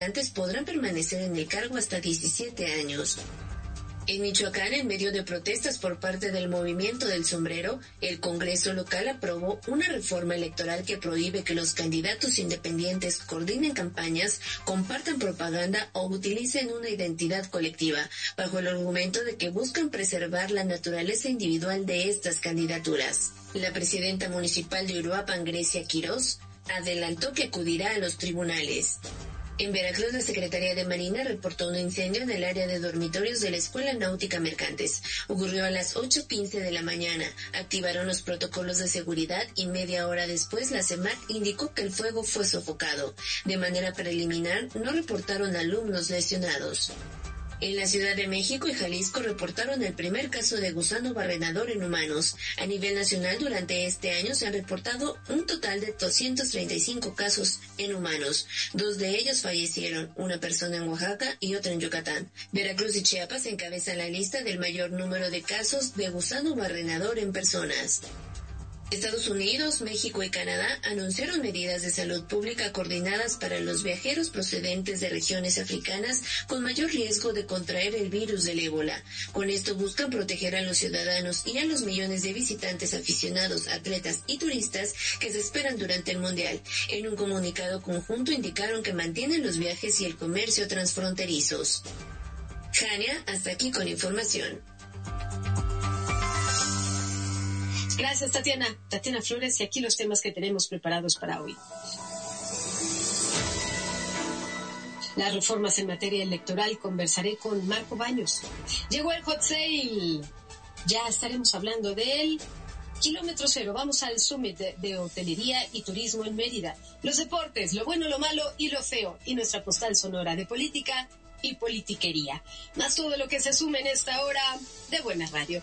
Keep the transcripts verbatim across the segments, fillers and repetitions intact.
antes podrán permanecer en el cargo hasta diecisiete años. En Michoacán, en medio de protestas por parte del movimiento del sombrero, el Congreso local aprobó una reforma electoral que prohíbe que los candidatos independientes coordinen campañas, compartan propaganda o utilicen una identidad colectiva, bajo el argumento de que buscan preservar la naturaleza individual de estas candidaturas. La presidenta municipal de Uruapan, Grecia Quirós, adelantó que acudirá a los tribunales. En Veracruz, la Secretaría de Marina reportó un incendio en el área de dormitorios de la Escuela Náutica Mercantes. Ocurrió a las ocho quince de la mañana. Activaron los protocolos de seguridad y media hora después la CEMAR indicó que el fuego fue sofocado. De manera preliminar, no reportaron alumnos lesionados. En la Ciudad de México y Jalisco reportaron el primer caso de gusano barrenador en humanos. A nivel nacional, durante este año se han reportado un total de doscientos treinta y cinco casos en humanos. Dos de ellos fallecieron, una persona en Oaxaca y otra en Yucatán. Veracruz y Chiapas encabezan la lista del mayor número de casos de gusano barrenador en personas. Estados Unidos, México y Canadá anunciaron medidas de salud pública coordinadas para los viajeros procedentes de regiones africanas con mayor riesgo de contraer el virus del ébola. Con esto buscan proteger a los ciudadanos y a los millones de visitantes aficionados, atletas y turistas que se esperan durante el Mundial. En un comunicado conjunto indicaron que mantienen los viajes y el comercio transfronterizos. Jania, hasta aquí con información. Gracias, Tatiana. Tatiana Flores, y aquí los temas que tenemos preparados para hoy. Las reformas en materia electoral, conversaré con Marco Baños. Llegó el hot sale. Ya estaremos hablando de él. Kilómetro cero, vamos al Summit de, de Hotelería y Turismo en Mérida. Los deportes, lo bueno, lo malo y lo feo. Y nuestra postal sonora de política y politiquería. Más todo lo que se asume en esta hora de Buena Radio.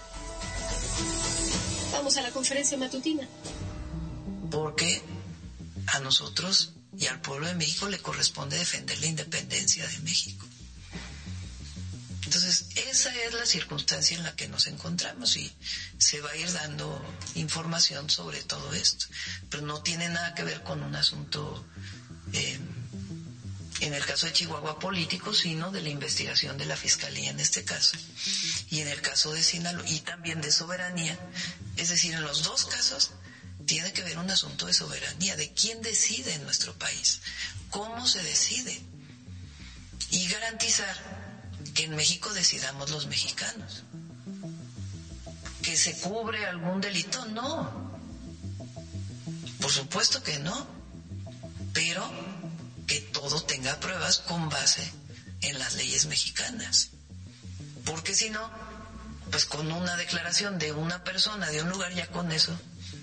Vamos a la conferencia matutina. Porque a nosotros y al pueblo de México le corresponde defender la independencia de México. Entonces, esa es la circunstancia en la que nos encontramos y se va a ir dando información sobre todo esto. Pero no tiene nada que ver con un asunto, eh, en el caso de Chihuahua, político, sino de la investigación de la Fiscalía en este caso. Y en el caso de Sinaloa, y también de soberanía, es decir, en los dos casos tiene que ver un asunto de soberanía, de quién decide en nuestro país, cómo se decide, y garantizar que en México decidamos los mexicanos. ¿Que se cubre algún delito? No. Por supuesto que no. Pero que todo tenga pruebas con base en las leyes mexicanas. Porque si no, pues con una declaración de una persona de un lugar, ya con eso,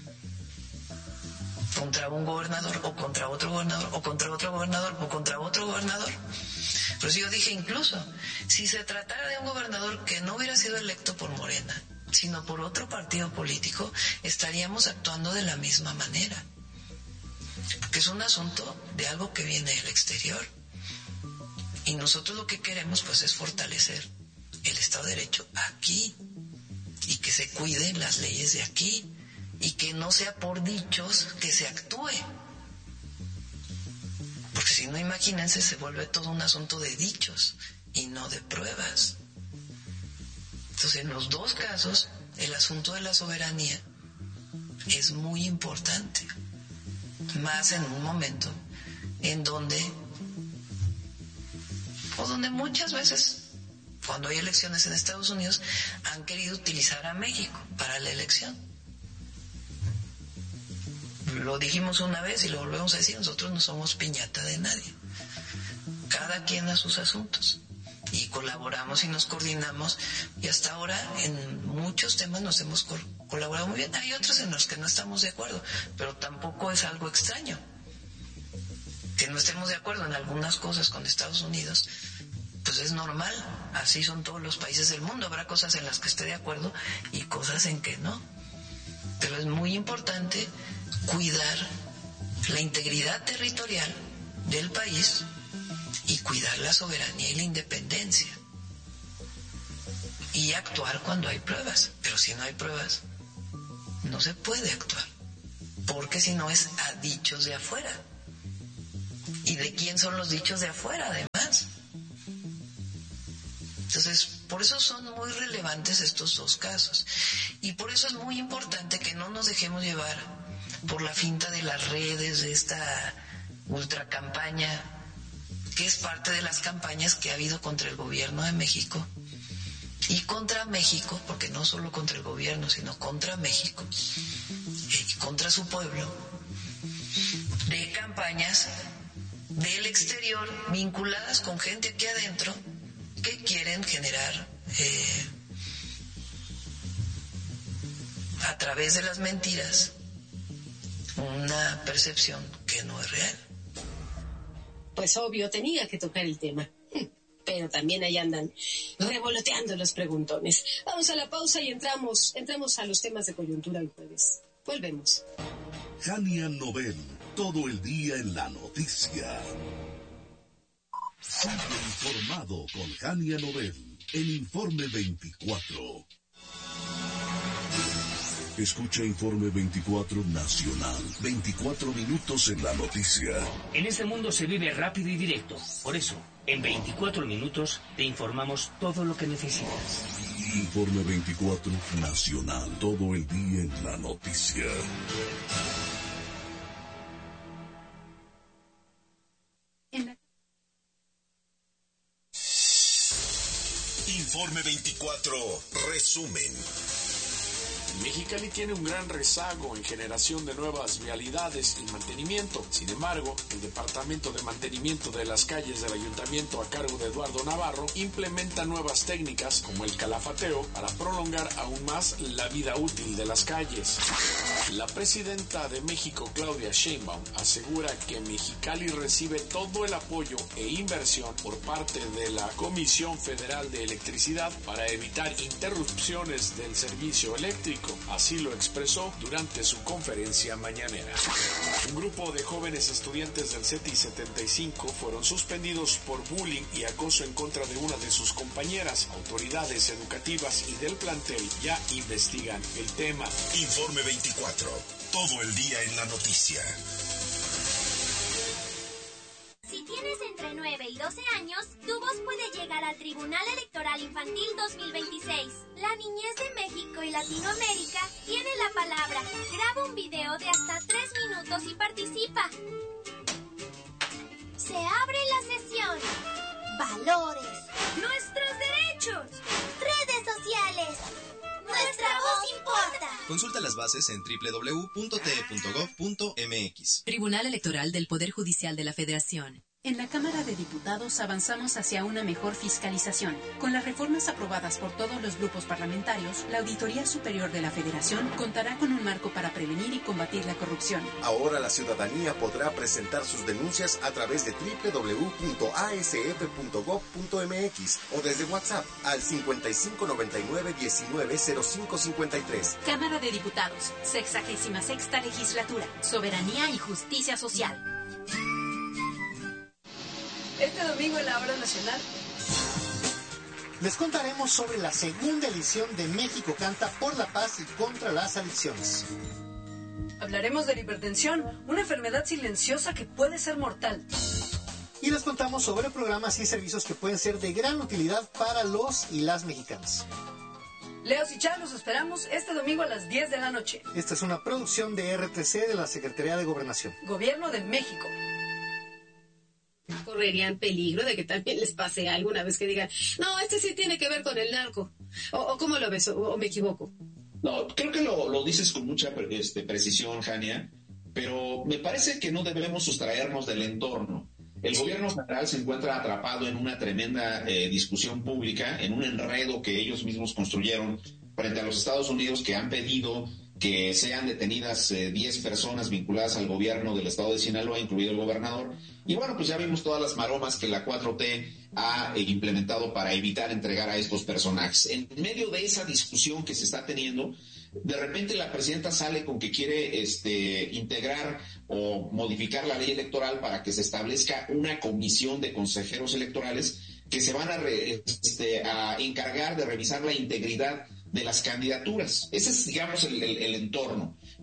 contra un gobernador o contra otro gobernador o contra otro gobernador o contra otro gobernador. Pero si yo dije, incluso si se tratara de un gobernador que no hubiera sido electo por Morena, sino por otro partido político, estaríamos actuando de la misma manera. Porque es un asunto de algo que viene del exterior. Y nosotros lo que queremos pues es fortalecer el Estado de Derecho aquí y que se cuiden las leyes de aquí y que no sea por dichos que se actúe. Porque si no, imagínense, se vuelve todo un asunto de dichos y no de pruebas. Entonces, en los dos casos, el asunto de la soberanía es muy importante, más en un momento en donde, o donde muchas veces, cuando hay elecciones en Estados Unidos, han querido utilizar a México para la elección. Lo dijimos una vez y lo volvemos a decir, nosotros no somos piñata de nadie. Cada quien a sus asuntos. Y colaboramos y nos coordinamos, y hasta ahora en muchos temas nos hemos col- colaborado muy bien. Hay otros en los que no estamos de acuerdo, pero tampoco es algo extraño que no estemos de acuerdo en algunas cosas con Estados Unidos. Pues es normal, así son todos los países del mundo. Habrá cosas en las que esté de acuerdo y cosas en que no. Pero es muy importante cuidar la integridad territorial del país y cuidar la soberanía y la independencia. Y actuar cuando hay pruebas. Pero si no hay pruebas, no se puede actuar. Porque si no es a dichos de afuera. Y de quién son los dichos de afuera, además. Entonces, por eso son muy relevantes estos dos casos. Y por eso es muy importante que no nos dejemos llevar por la finta de las redes, de esta ultracampaña, que es parte de las campañas que ha habido contra el gobierno de México y contra México, porque no solo contra el gobierno, sino contra México y contra su pueblo, de campañas del exterior vinculadas con gente aquí adentro que quieren generar eh, a través de las mentiras una percepción que no es real. Pues obvio, tenía que tocar el tema. Pero también ahí andan revoloteando los preguntones. Vamos a la pausa y entramos, entramos a los temas de coyuntura el jueves. Volvemos. Jania Nobel, todo el día en la noticia. Sigue informado con Jania Nobel, en Informe veinticuatro. Escucha Informe veinticuatro Nacional, veinticuatro minutos en la noticia. En este mundo se vive rápido y directo. Por eso, en veinticuatro minutos te informamos todo lo que necesitas. Informe veinticuatro Nacional, todo el día en la noticia. Informe veinticuatro, resumen. Mexicali tiene un gran rezago en generación de nuevas vialidades y mantenimiento. Sin embargo, el Departamento de Mantenimiento de las Calles del Ayuntamiento, a cargo de Eduardo Navarro, implementa nuevas técnicas como el calafateo para prolongar aún más la vida útil de las calles. La presidenta de México, Claudia Sheinbaum, asegura que Mexicali recibe todo el apoyo e inversión por parte de la Comisión Federal de Electricidad para evitar interrupciones del servicio eléctrico. Así lo expresó durante su conferencia mañanera. Un grupo de jóvenes estudiantes del CETI setenta y cinco fueron suspendidos por bullying y acoso en contra de una de sus compañeras. Autoridades educativas y del plantel ya investigan el tema. Informe veinticuatro, todo el día en la noticia. Si tienes entre nueve y doce años, tu voz puede llegar al Tribunal Electoral Infantil dos mil veintiséis. La niñez de México y Latinoamérica tiene la palabra. Graba un video de hasta tres minutos y participa. Se abre la sesión. Valores. Nuestros derechos. Redes sociales. Nuestra voz importa. Consulta las bases en doble u doble u doble u punto t e punto gov punto m x. Tribunal Electoral del Poder Judicial de la Federación. En la Cámara de Diputados avanzamos hacia una mejor fiscalización. Con las reformas aprobadas por todos los grupos parlamentarios, la Auditoría Superior de la Federación contará con un marco para prevenir y combatir la corrupción. Ahora la ciudadanía podrá presentar sus denuncias a través de doble u doble u doble u punto a s f punto gov punto m x o desde WhatsApp al cincuenta y cinco noventa y nueve diecinueve cero cinco cincuenta y tres. Cámara de Diputados, sexagésima sexta Legislatura. Soberanía y justicia social. Este domingo en la Hora Nacional les contaremos sobre la segunda edición de México Canta por la Paz y contra las Adicciones. hablaremos de la hipertensión, una enfermedad silenciosa que puede ser mortal. Y les contamos sobre programas y servicios que pueden ser de gran utilidad para los y las mexicanos. Leos y Chá, los esperamos este domingo a las diez de la noche. Esta es una producción de R T C de la Secretaría de Gobernación. Gobierno de México. Correrían peligro de que también les pase alguna vez que digan, no, este sí tiene que ver con el narco. ¿O, o cómo lo ves? O, ¿O me equivoco? No, creo que lo, lo dices con mucha este, precisión, Jania, pero me parece que no debemos sustraernos del entorno. El gobierno federal se encuentra atrapado en una tremenda eh, discusión pública, en un enredo que ellos mismos construyeron frente a los Estados Unidos, que han pedido que sean detenidas eh, diez personas vinculadas al gobierno del estado de Sinaloa, incluido el gobernador. Y bueno, pues ya vimos todas las maromas que la cuatro T ha eh, implementado para evitar entregar a estos personajes. En medio de esa discusión que se está teniendo, de repente la presidenta sale con que quiere este, integrar o modificar la ley electoral para que se establezca una comisión de consejeros electorales que se van a, re, este, a encargar de revisar la integridad de las candidaturas. Ese es, digamos, el, el, el entorno.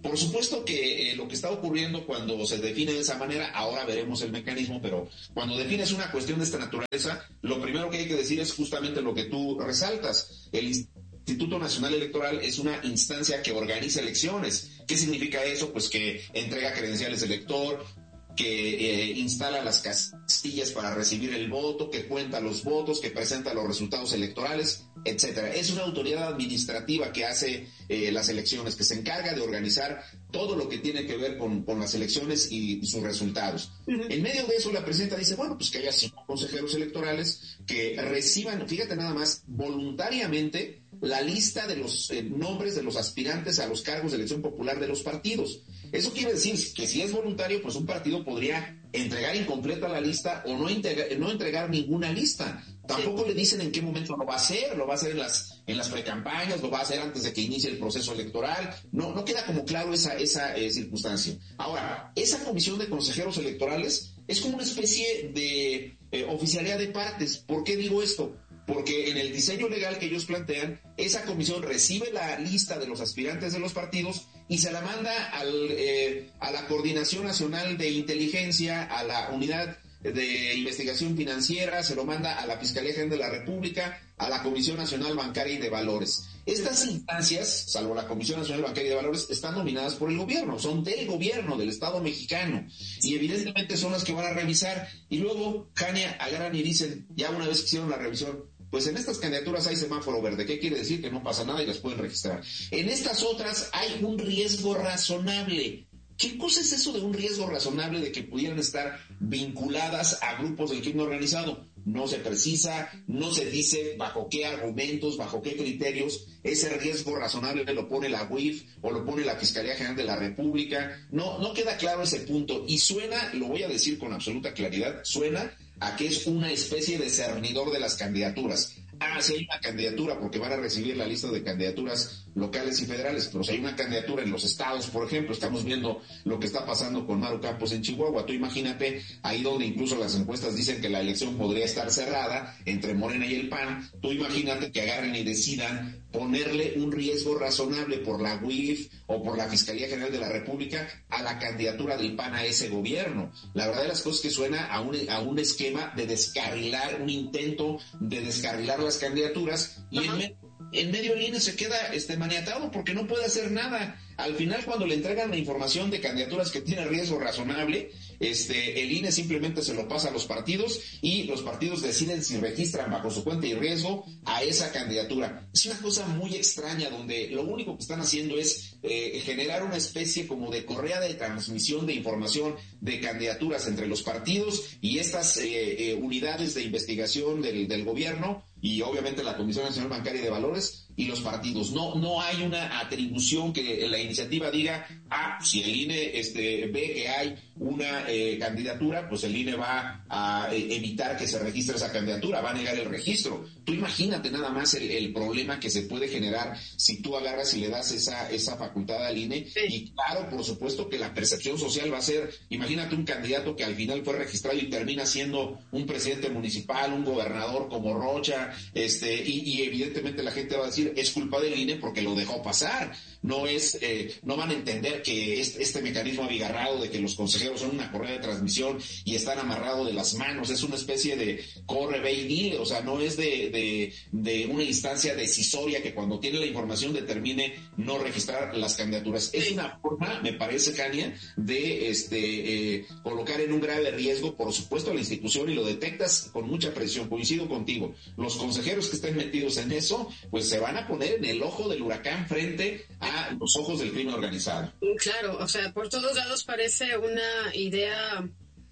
Por supuesto que eh, lo que está ocurriendo cuando se define de esa manera, ahora veremos el mecanismo, pero cuando defines una cuestión de esta naturaleza, lo primero que hay que decir es justamente lo que tú resaltas. El Instituto Nacional Electoral es una instancia que organiza elecciones. ¿Qué significa eso? Pues que entrega credenciales de elector, que eh, instala las casillas para recibir el voto, que cuenta los votos, que presenta los resultados electorales, etcétera. Es una autoridad administrativa que hace eh, las elecciones, que se encarga de organizar todo lo que tiene que ver con, con las elecciones y, y sus resultados. Uh-huh. En medio de eso, la presidenta dice, bueno, pues que haya cinco consejeros electorales que reciban, fíjate nada más, voluntariamente la lista de los eh, nombres de los aspirantes a los cargos de elección popular de los partidos. Eso quiere decir que si es voluntario, pues un partido podría entregar incompleta la lista o no, integra- no entregar ninguna lista. Tampoco sí. le dicen en qué momento lo va a hacer, lo va a hacer en las, en las precampañas, lo va a hacer antes de que inicie el proceso electoral. No, no queda como claro esa, esa eh, circunstancia. Ahora, esa comisión de consejeros electorales es como una especie de eh, oficialía de partes. ¿Por qué digo esto? Porque en el diseño legal que ellos plantean, esa comisión recibe la lista de los aspirantes de los partidos y se la manda al, eh, a la Coordinación Nacional de Inteligencia, a la Unidad de Investigación Financiera, se lo manda a la Fiscalía General de la República, a la Comisión Nacional Bancaria y de Valores. Estas instancias, salvo la Comisión Nacional Bancaria y de Valores, están dominadas por el gobierno, son del gobierno, del Estado mexicano, y evidentemente son las que van a revisar, y luego, Jania, agarran y dicen, ya una vez que hicieron la revisión, pues en estas candidaturas hay semáforo verde. ¿Qué quiere decir? Que no pasa nada y las pueden registrar. En estas otras hay un riesgo razonable. ¿Qué cosa es eso de un riesgo razonable de que pudieran estar vinculadas a grupos del crimen organizado? No se precisa, no se dice bajo qué argumentos, bajo qué criterios. Ese riesgo razonable lo pone la U I F o lo pone la Fiscalía General de la República. No, no queda claro ese punto. Y suena, lo voy a decir con absoluta claridad, suena a que es una especie de cernidor de las candidaturas. Ah, si hay una candidatura, porque van a recibir la lista de candidaturas locales y federales, pero si hay una candidatura en los estados, por ejemplo, estamos viendo lo que está pasando con Maru Campos en Chihuahua. Tú imagínate, ahí donde incluso las encuestas dicen que la elección podría estar cerrada entre Morena y el P A N, tú imagínate que agarren y decidan ponerle un riesgo razonable por la U I F o por la Fiscalía General de la República a la candidatura del P A N a ese gobierno. La verdad de las cosas es que suena a un, a un esquema de descarrilar, un intento de descarrilar las candidaturas, y en, me, en medio el I N E se queda este maniatado porque no puede hacer nada. Al final, cuando le entregan la información de candidaturas que tienen riesgo razonable, este, el I N E simplemente se lo pasa a los partidos y los partidos deciden si registran bajo su cuenta y riesgo a esa candidatura. Es una cosa muy extraña donde lo único que están haciendo es eh, generar una especie como de correa de transmisión de información de candidaturas entre los partidos y estas eh, eh, unidades de investigación del, del gobierno y obviamente la Comisión Nacional Bancaria y de Valores y los partidos. No, no hay una atribución que la iniciativa diga, ah, si el I N E este, ve que hay una eh, candidatura, pues el I N E va a eh, evitar que se registre esa candidatura, va a negar el registro. Tú imagínate nada más el, el problema que se puede generar si tú agarras y le das esa, esa facultad al I N E. Sí. Y claro, por supuesto que la percepción social va a ser, imagínate un candidato que al final fue registrado y termina siendo un presidente municipal, un gobernador como Rocha, este, y, y evidentemente la gente va a decir, es culpa del I N E porque lo dejó pasar. No es, eh, no van a entender que este, este mecanismo abigarrado de que los consejeros son una correa de transmisión y están amarrados de las manos, es una especie de corre, ve y dile, o sea, no es de, de, de una instancia decisoria que cuando tiene la información determine no registrar las candidaturas. Es una forma, me parece, Jania, de este, eh, colocar en un grave riesgo, por supuesto, a la institución, y lo detectas con mucha presión. Coincido contigo. Los consejeros que estén metidos en eso, pues se van a poner en el ojo del huracán frente a los ojos del crimen organizado. Claro, o sea, por todos lados parece una idea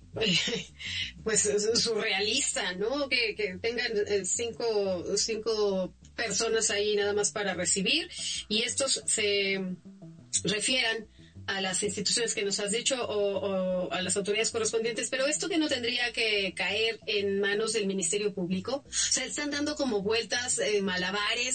eh, pues surrealista, ¿no? Que, que tengan eh, cinco, cinco personas ahí nada más para recibir y estos se refieran a las instituciones que nos has dicho o, o a las autoridades correspondientes, pero esto que no tendría que caer en manos del Ministerio Público, o sea, están dando como vueltas, eh, malabares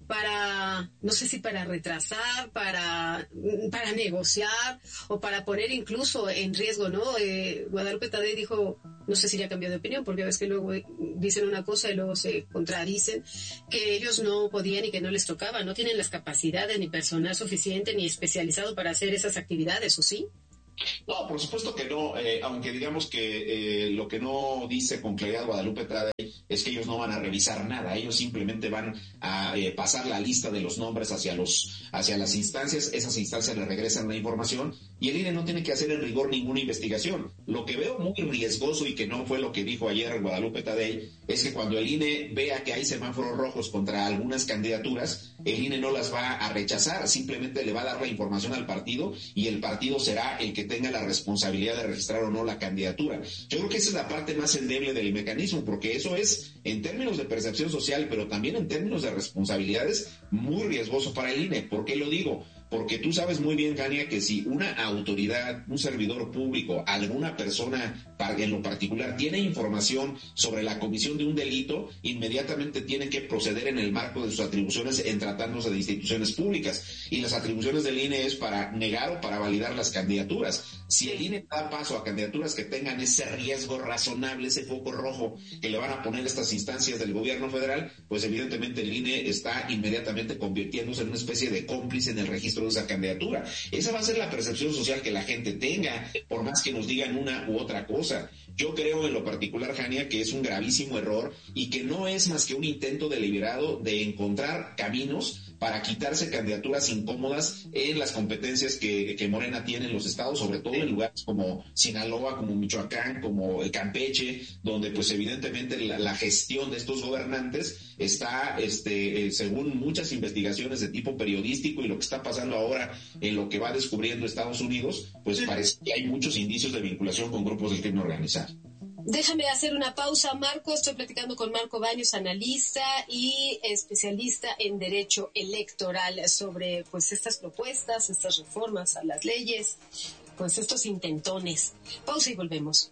para, no sé si para retrasar, para, para negociar o para poner incluso en riesgo, ¿no? Eh, Guadalupe Tadei dijo, no sé si ya cambió de opinión, porque ves que luego dicen una cosa y luego se contradicen, que ellos no podían y que no les tocaba, no tienen las capacidades ni personal suficiente ni especializado para hacer esas actividades, ¿o sí? No, por supuesto que no, eh, aunque digamos que eh, lo que no dice con claridad Guadalupe Tadei es que ellos no van a revisar nada, ellos simplemente van a eh, pasar la lista de los nombres hacia los hacia las instancias, esas instancias le regresan la información y el I N E no tiene que hacer en rigor ninguna investigación. Lo que veo muy riesgoso y que no fue lo que dijo ayer Guadalupe Tadei es que cuando el I N E vea que hay semáforos rojos contra algunas candidaturas, el I N E no las va a rechazar, simplemente le va a dar la información al partido y el partido será el que tenga la responsabilidad de registrar o no la candidatura. Yo creo que esa es la parte más endeble del mecanismo, porque eso es, en términos de percepción social, pero también en términos de responsabilidades, muy riesgoso para el I N E. ¿Por qué lo digo? Porque tú sabes muy bien, Jania, que si una autoridad, un servidor público, alguna persona en lo particular tiene información sobre la comisión de un delito, inmediatamente tiene que proceder en el marco de sus atribuciones en tratándose de instituciones públicas. Y las atribuciones del I N E es para negar o para validar las candidaturas. Si el I N E da paso a candidaturas que tengan ese riesgo razonable, ese foco rojo que le van a poner estas instancias del gobierno federal, pues evidentemente el I N E está inmediatamente convirtiéndose en una especie de cómplice en el registro de esa candidatura. Esa va a ser la percepción social que la gente tenga, por más que nos digan una u otra cosa. Yo creo en lo particular, Jania, que es un gravísimo error y que no es más que un intento deliberado de encontrar caminos para quitarse candidaturas incómodas en las competencias que, que Morena tiene en los estados, sobre todo en lugares como Sinaloa, como Michoacán, como Campeche, donde pues evidentemente la, la gestión de estos gobernantes está, este, eh, según muchas investigaciones de tipo periodístico y lo que está pasando ahora en lo que va descubriendo Estados Unidos, pues parece que hay muchos indicios de vinculación con grupos del crimen organizado. Déjame hacer una pausa, Marco. Estoy platicando con Marco Baños, analista y especialista en derecho electoral, sobre pues estas propuestas, estas reformas a las leyes, pues estos intentones. Pausa y volvemos.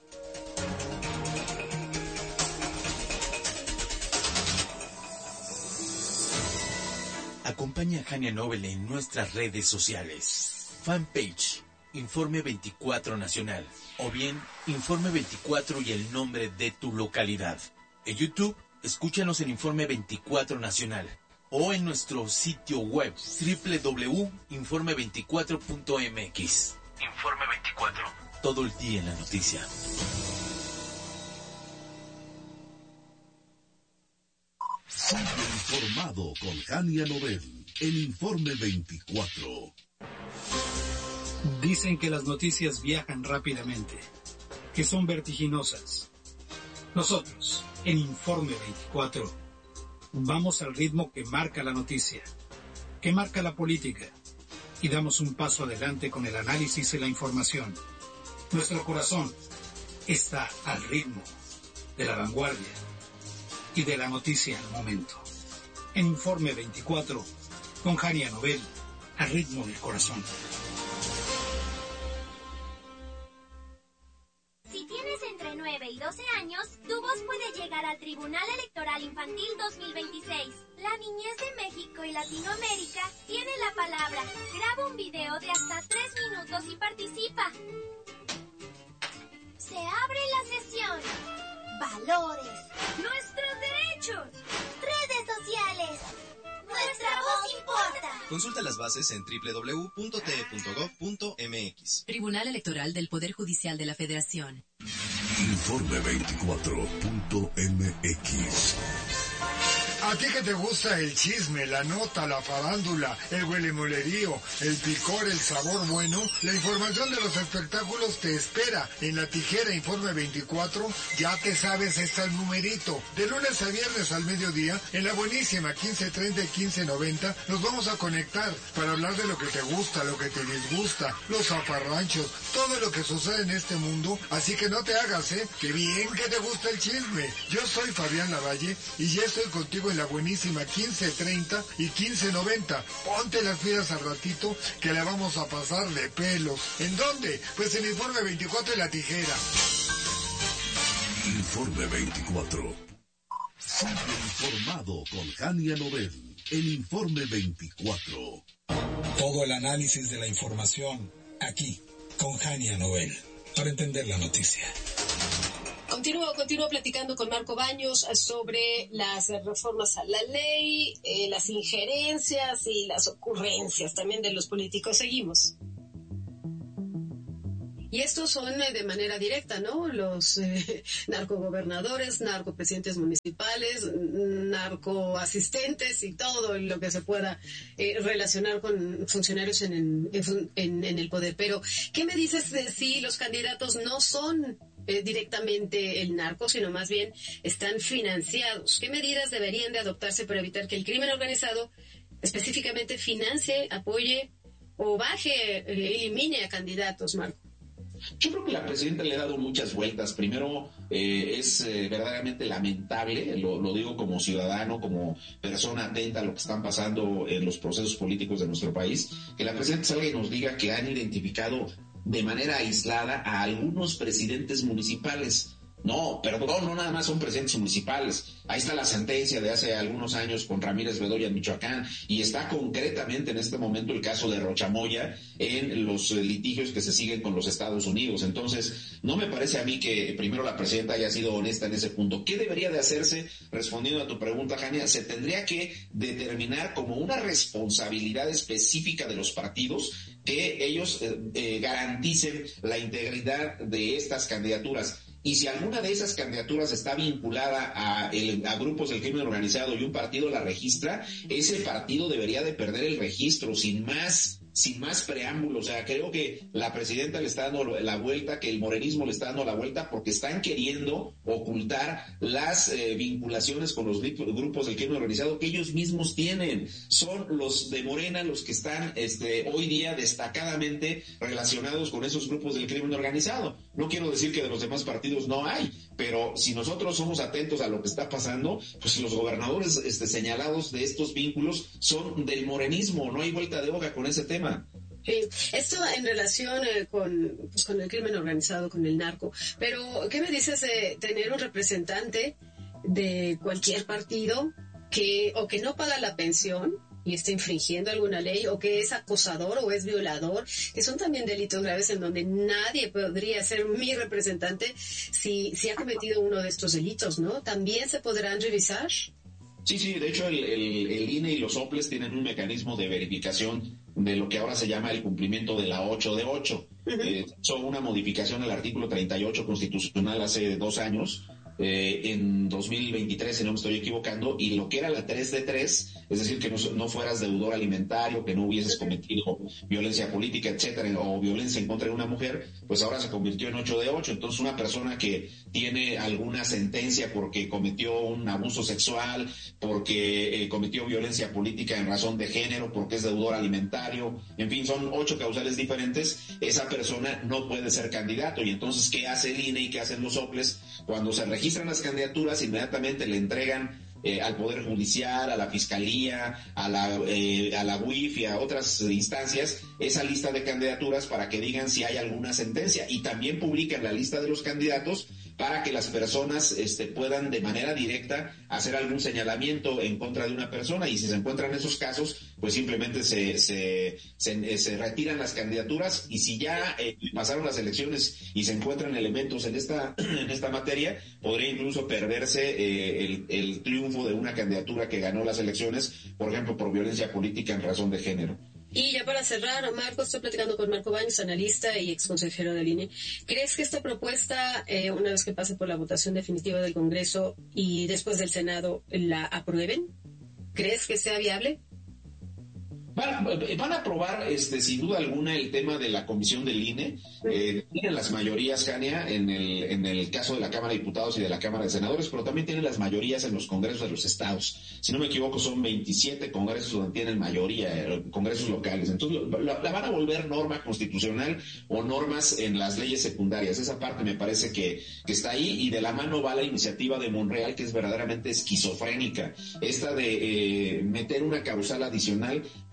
Acompaña a Jania Nobel en nuestras redes sociales. Fanpage Informe veinticuatro Nacional, o bien Informe veinticuatro y el nombre de tu localidad. En YouTube, escúchanos en Informe veinticuatro Nacional, o en nuestro sitio web doble u doble u doble u punto informe veinticuatro punto m x. Informe veinticuatro, todo el día en la noticia. Sigue informado con Jania Nobel en Informe veinticuatro. Dicen que las noticias viajan rápidamente, que son vertiginosas. Nosotros, en Informe veinticuatro, vamos al ritmo que marca la noticia, que marca la política, y damos un paso adelante con el análisis y la información. Nuestro corazón está al ritmo de la vanguardia y de la noticia al momento. En Informe veinticuatro, con Jania Nobel, al ritmo del corazón. Si tienes entre nueve y doce años, tu voz puede llegar al Tribunal Electoral Infantil dos mil veintiséis. La niñez de México y Latinoamérica tiene la palabra. Graba un video de hasta tres minutos y participa. Se abre la sesión. Valores. Nuestros derechos. Redes sociales. Nuestra voz importa. Consulta las bases en doble u doble u doble u punto t e punto gov punto m x. Tribunal Electoral del Poder Judicial de la Federación. Informe veinticuatro punto m x. A ti que te gusta el chisme, la nota, la farándula, el huelemolerío, el picor, el sabor bueno, la información de los espectáculos te espera en La Tijera Informe veinticuatro. Ya te sabes este numerito. De lunes a viernes al mediodía, en la buenísima quince treinta y quince noventa, nos vamos a conectar para hablar de lo que te gusta, lo que te disgusta, los zafarranchos, todo lo que sucede en este mundo. Así que no te hagas, ¿eh? ¡Qué bien que te gusta el chisme! Yo soy Fabián Lavalle y ya estoy contigo en la buenísima quince treinta y quince noventa. Ponte las pilas al ratito que la vamos a pasar de pelos. ¿En dónde? Pues en Informe veinticuatro y La Tijera. Informe veinticuatro. Sigue informado con Jania Nobel en Informe veinticuatro. Todo el análisis de la información aquí con Jania Noel para entender la noticia. Continúo, continúo platicando con Marco Baños sobre las reformas a la ley, eh, las injerencias y las ocurrencias también de los políticos. Seguimos. Y estos son eh, de manera directa, ¿no? Los eh, narcogobernadores, narcopresidentes municipales, narcoasistentes y todo lo que se pueda eh, relacionar con funcionarios en, en, en, en el poder. Pero, ¿qué me dices de si los candidatos no son eh, directamente el narco, sino más bien están financiados? ¿Qué medidas deberían de adoptarse para evitar que el crimen organizado específicamente financie, apoye o baje, eh, elimine a candidatos, Marco? Yo creo que la presidenta le ha dado muchas vueltas. Primero, eh, es eh, verdaderamente lamentable, lo, lo digo como ciudadano, como persona atenta a lo que están pasando en los procesos políticos de nuestro país, que la presidenta salga y nos diga que han identificado de manera aislada a algunos presidentes municipales. No, perdón, no nada más son presidentes municipales. Ahí está la sentencia de hace algunos años con Ramírez Bedoya en Michoacán, y está concretamente en este momento el caso de Rochamoya en los litigios que se siguen con los Estados Unidos. Entonces, no me parece a mí que primero la presidenta haya sido honesta en ese punto. ¿Qué debería de hacerse? Respondiendo a tu pregunta, Jania, se tendría que determinar como una responsabilidad específica de los partidos que ellos eh, eh, garanticen la integridad de estas candidaturas. Y si alguna de esas candidaturas está vinculada a, el, a grupos del crimen organizado y un partido la registra, ese partido debería de perder el registro sin más, sin más preámbulo. O sea, creo que la presidenta le está dando la vuelta, que el morenismo le está dando la vuelta, porque están queriendo ocultar las eh, vinculaciones con los grupos del crimen organizado que ellos mismos tienen. Son los de Morena los que están este, hoy día destacadamente relacionados con esos grupos del crimen organizado. No quiero decir que de los demás partidos no hay, pero si nosotros somos atentos a lo que está pasando, pues los gobernadores este, señalados de estos vínculos son del morenismo. No hay vuelta de hoja con ese tema. Sí, esto en relación eh, con, pues, con el crimen organizado, con el narco. Pero, ¿qué me dices de tener un representante de cualquier partido que o que no paga la pensión y está infringiendo alguna ley, o que es acosador o es violador, que son también delitos graves en donde nadie podría ser mi representante si, si ha cometido uno de estos delitos, ¿no? ¿También se podrán revisar? Sí, sí, de hecho el, el, el I N E y los OPLES tienen un mecanismo de verificación de lo que ahora se llama el cumplimiento de la ocho de ocho. Uh-huh. Eh, son una modificación al artículo treinta y ocho constitucional hace dos años, eh, en dos mil veintitrés, si no me estoy equivocando, y lo que era la tres de tres, es decir, que no, no fueras deudor alimentario, que no hubieses cometido violencia política, etcétera, o violencia en contra de una mujer, pues ahora se convirtió en ocho de ocho. Entonces, una persona que tiene alguna sentencia porque cometió un abuso sexual, porque eh, cometió violencia política en razón de género, porque es deudor alimentario, en fin, son ocho causales diferentes, esa persona no puede ser candidato. Y entonces, ¿qué hace el I N E y qué hacen los OPLES? Cuando se registran las candidaturas, inmediatamente le entregan Eh, al Poder Judicial, a la Fiscalía, a la, eh, a la U I F y a otras instancias, esa lista de candidaturas para que digan si hay alguna sentencia, y también publican la lista de los candidatos para que las personas este, puedan de manera directa hacer algún señalamiento en contra de una persona, y si se encuentran esos casos, pues simplemente se, se, se, se retiran las candidaturas, y si ya eh, pasaron las elecciones y se encuentran elementos en esta, en esta materia, podría incluso perderse eh, el, el triunfo de una candidatura que ganó las elecciones, por ejemplo, por violencia política en razón de género. Y ya para cerrar, Marco, estoy platicando con Marco Baños, analista y exconsejero del I N E. ¿Crees que esta propuesta, eh, una vez que pase por la votación definitiva del Congreso y después del Senado, la aprueben? ¿Crees que sea viable? Van, van a aprobar, este, sin duda alguna, el tema de la comisión del I N E. Eh, tienen las mayorías, Jania, en el, en el caso de la Cámara de Diputados y de la Cámara de Senadores, pero también tienen las mayorías en los congresos de los estados. Si no me equivoco, son veintisiete congresos donde tienen mayoría, eh, congresos locales. Entonces, la, la van a volver norma constitucional o normas en las leyes secundarias. Esa parte me parece que, que está ahí, y de la mano va la iniciativa de Monreal, que es verdaderamente esquizofrénica. Esta de eh, meter una causal adicional para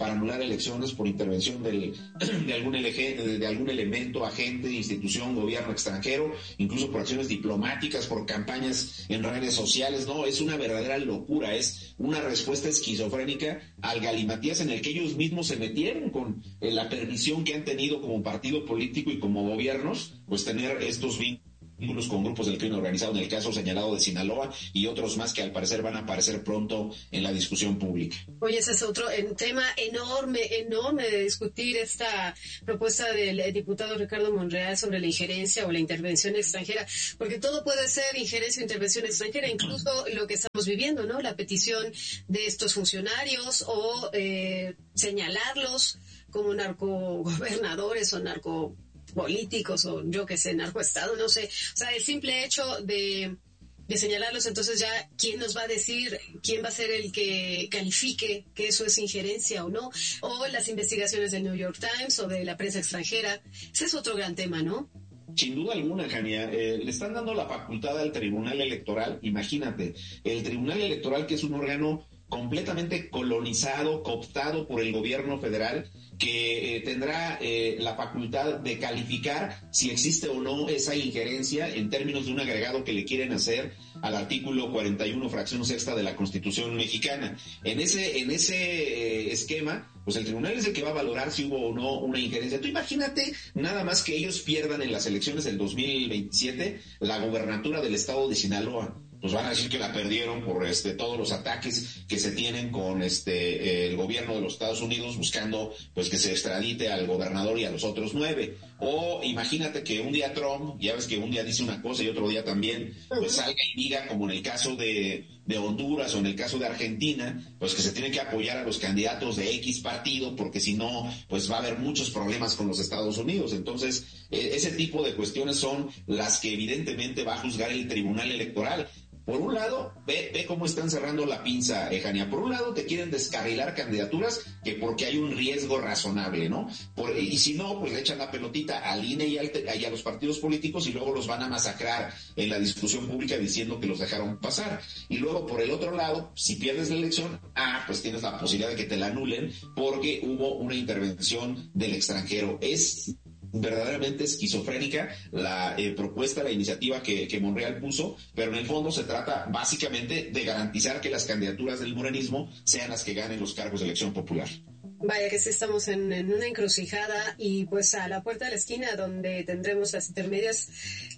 para anular elecciones por intervención del, de, algún ele- de algún elemento, agente, institución, gobierno extranjero, incluso por acciones diplomáticas, por campañas en redes sociales. No, es una verdadera locura, es una respuesta esquizofrénica al galimatías en el que ellos mismos se metieron con eh, la permisión que han tenido como partido político y como gobiernos, pues tener estos vínculos con grupos del crimen organizado, en el caso señalado de Sinaloa, y otros más que al parecer van a aparecer pronto en la discusión pública. Oye, ese es otro en, tema enorme, enorme de discutir esta propuesta del eh, diputado Ricardo Monreal sobre la injerencia o la intervención extranjera, porque todo puede ser injerencia o intervención extranjera, incluso lo que estamos viviendo, ¿no? La petición de estos funcionarios o eh, señalarlos como narcogobernadores o narcopolíticos o yo que sé, narcoestado, no sé. O sea, el simple hecho de, de señalarlos, entonces ya, ¿quién nos va a decir, quién va a ser el que califique que eso es injerencia o no? O las investigaciones del New York Times o de la prensa extranjera. Ese es otro gran tema, ¿no? Sin duda alguna, Jania, eh, le están dando la facultad al Tribunal Electoral. Imagínate, el Tribunal Electoral, que es un órgano completamente colonizado, cooptado por el gobierno federal, que eh, tendrá eh, la facultad de calificar si existe o no esa injerencia en términos de un agregado que le quieren hacer al artículo cuarenta y uno, fracción sexta de la Constitución mexicana. En ese, en ese eh, esquema, pues el tribunal es el que va a valorar si hubo o no una injerencia. Tú imagínate nada más que ellos pierdan en las elecciones del dos mil veintisiete la gobernatura del estado de Sinaloa. Pues van a decir que la perdieron por este todos los ataques que se tienen con este el gobierno de los Estados Unidos buscando pues que se extradite al gobernador y a los otros nueve. O imagínate que un día Trump, ya ves que un día dice una cosa y otro día también, pues salga y diga, como en el caso de, de Honduras o en el caso de Argentina, pues que se tiene que apoyar a los candidatos de X partido porque si no, pues va a haber muchos problemas con los Estados Unidos. Entonces, eh, ese tipo de cuestiones son las que evidentemente va a juzgar el Tribunal Electoral. Por un lado, ve, ve cómo están cerrando la pinza, eh, Jania. Por un lado, te quieren descarrilar candidaturas que porque hay un riesgo razonable, ¿no? Por, y si no, pues le echan la pelotita al I N E y, al, y a los partidos políticos y luego los van a masacrar en la discusión pública diciendo que los dejaron pasar. Y luego, por el otro lado, si pierdes la elección, ah, pues tienes la posibilidad de que te la anulen porque hubo una intervención del extranjero. Es verdaderamente esquizofrénica la eh, propuesta, la iniciativa que, que Monreal puso, pero en el fondo se trata básicamente de garantizar que las candidaturas del morenismo sean las que ganen los cargos de elección popular. Vaya que sí estamos en, en una encrucijada y pues a la puerta de la esquina donde tendremos las intermedias,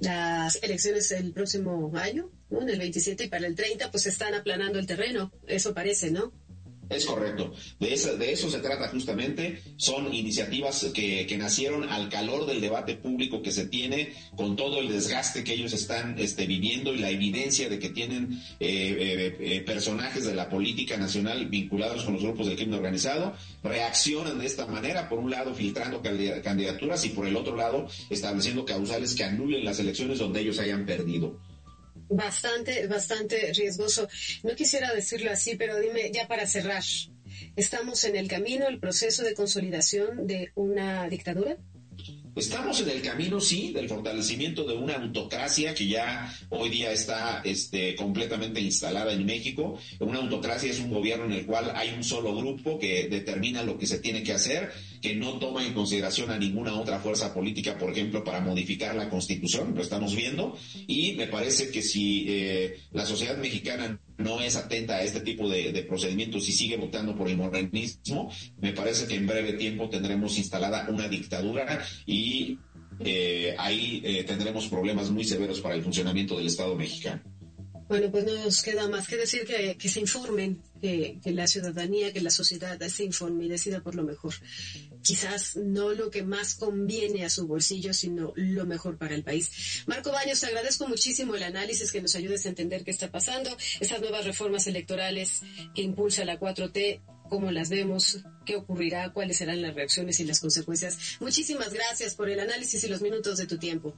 las elecciones el próximo año, ¿no? En el veintisiete y para el treinta pues están aplanando el terreno, eso parece, ¿no? Es correcto. De eso, de eso se trata justamente. Son iniciativas que, que nacieron al calor del debate público que se tiene, con todo el desgaste que ellos están este, viviendo y la evidencia de que tienen eh, eh, personajes de la política nacional vinculados con los grupos del crimen organizado. Reaccionan de esta manera, por un lado filtrando candidaturas y por el otro lado estableciendo causales que anulen las elecciones donde ellos hayan perdido. Bastante, bastante riesgoso. No quisiera decirlo así, pero dime, ya para cerrar, ¿estamos en el camino, el proceso de consolidación de una dictadura? Estamos en el camino, sí, del fortalecimiento de una autocracia que ya hoy día está este, completamente instalada en México. Una autocracia es un gobierno en el cual hay un solo grupo que determina lo que se tiene que hacer, que no toma en consideración a ninguna otra fuerza política, por ejemplo, para modificar la Constitución, lo estamos viendo, y me parece que si eh, la sociedad mexicana no es atenta a este tipo de, de procedimientos y sigue votando por el morenismo, me parece que en breve tiempo tendremos instalada una dictadura y eh, ahí eh, tendremos problemas muy severos para el funcionamiento del Estado mexicano. Bueno, pues no nos queda más que decir que, que se informen, que, que la ciudadanía, que la sociedad se informe y decida por lo mejor. Quizás no lo que más conviene a su bolsillo, sino lo mejor para el país. Marco Baños, te agradezco muchísimo el análisis, que nos ayudes a entender qué está pasando, estas nuevas reformas electorales que impulsa la cuatro T, cómo las vemos, qué ocurrirá, cuáles serán las reacciones y las consecuencias. Muchísimas gracias por el análisis y los minutos de tu tiempo.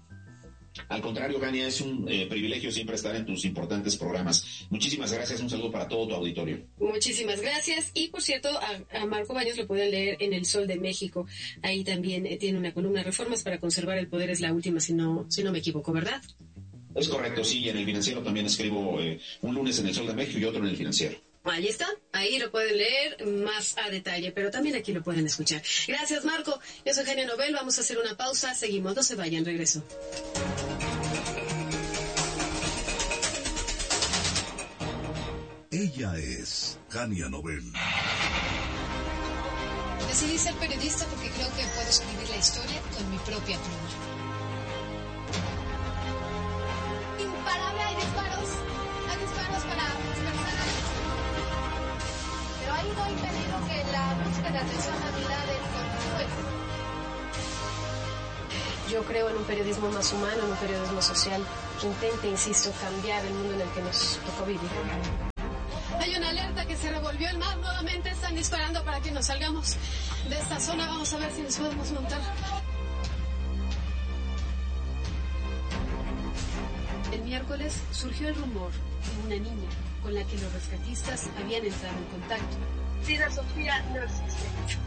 Al contrario, Gania, es un eh, privilegio siempre estar en tus importantes programas. Muchísimas gracias, un saludo para todo tu auditorio. Muchísimas gracias. Y por cierto, a, a Marco Baños lo pueden leer en El Sol de México. Ahí también eh, tiene una columna, Reformas para conservar el poder, es la última, si no, si no me equivoco, ¿verdad? Es correcto, sí, en El Financiero también escribo eh, un lunes en El Sol de México y otro en El Financiero. Ahí está, ahí lo pueden leer más a detalle, pero también aquí lo pueden escuchar. Gracias, Marco. Yo soy Hania Nobel, vamos a hacer una pausa, seguimos, no se vayan, regreso. Ella es Hania Nobel. Decidí ser periodista porque creo que puedo escribir la historia con mi propia pluma. Imparable, hay disparos. Hay disparos para dispersar a los... Pero ha ido impedido que la búsqueda de atención a unidades continúe. Yo creo en un periodismo más humano, en un periodismo social que intente, insisto, cambiar el mundo en el que nos tocó vivir. Hay una alerta que se revolvió el mar, nuevamente están disparando para que nos salgamos de esta zona. Vamos a ver si nos podemos montar. El miércoles surgió el rumor de una niña con la que los rescatistas habían entrado en contacto. Frida Sofía no existe.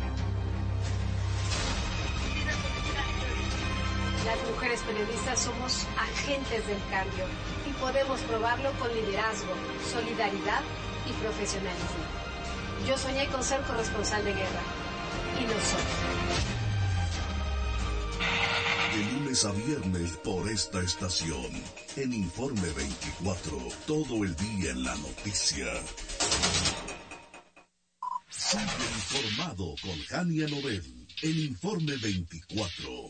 Frida Sofía no existe. Las mujeres periodistas somos agentes del cambio y podemos probarlo con liderazgo, solidaridad y profesionalismo. Yo soñé con ser corresponsal de guerra y lo soy. De lunes a viernes por esta estación, en Informe veinticuatro, todo el día en la noticia. Sigue informado con Hania Nobel, en Informe veinticuatro.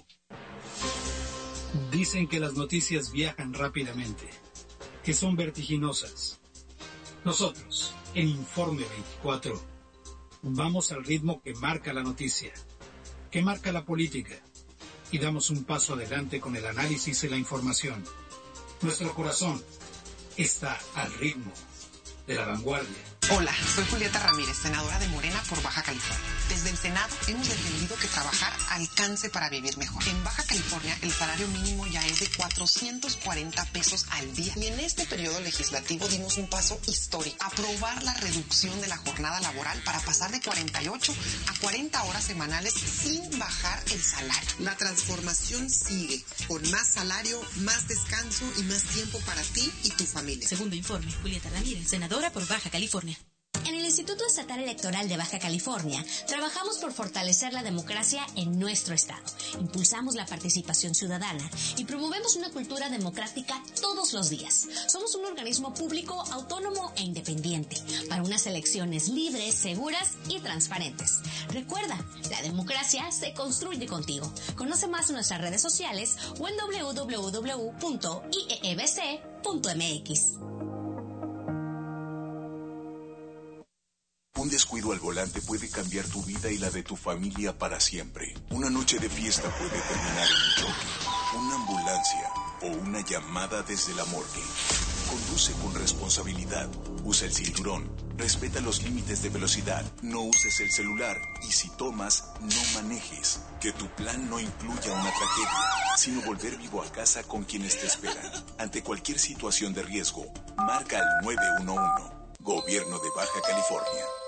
Dicen que las noticias viajan rápidamente, que son vertiginosas. Nosotros, en Informe veinticuatro, vamos al ritmo que marca la noticia, que marca la política, y damos un paso adelante con el análisis y la información. Nuestro corazón está al ritmo de la vanguardia. Hola, soy Julieta Ramírez, senadora de Morena por Baja California. Desde el Senado hemos defendido que trabajar alcance para vivir mejor. En Baja California el salario mínimo ya es de cuatrocientos cuarenta pesos al día. Y en este periodo legislativo dimos un paso histórico. Aprobar la reducción de la jornada laboral para pasar de cuarenta y ocho a cuarenta horas semanales sin bajar el salario. La transformación sigue, con más salario, más descanso y más tiempo para ti y tu familia. Segundo informe, Julieta Ramírez, senadora por Baja California. En el Instituto Estatal Electoral de Baja California, trabajamos por fortalecer la democracia en nuestro estado. Impulsamos la participación ciudadana y promovemos una cultura democrática todos los días. Somos un organismo público, autónomo e independiente, para unas elecciones libres, seguras y transparentes. Recuerda, la democracia se construye contigo. Conoce más en nuestras redes sociales o en doble u doble u doble u punto i e e b c punto m x. Un descuido al volante puede cambiar tu vida y la de tu familia para siempre. Una noche de fiesta puede terminar en un choque, una ambulancia o una llamada desde la morgue. Conduce con responsabilidad, usa el cinturón, respeta los límites de velocidad, no uses el celular y si tomas, no manejes. Que tu plan no incluya una tragedia, sino volver vivo a casa con quienes te esperan. Ante cualquier situación de riesgo, marca al nueve uno uno. Gobierno de Baja California.